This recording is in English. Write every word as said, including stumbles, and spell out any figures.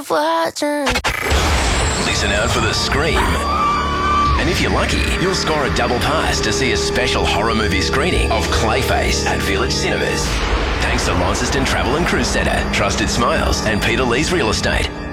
watching. Listen out for the scream. And if you're lucky, you'll score a double pass to see a special horror movie screening of Clayface at Village Cinemas. Thanks to Launceston Travel and Cruise Centre, Trusted Smiles, and Peter Lee's Real Estate.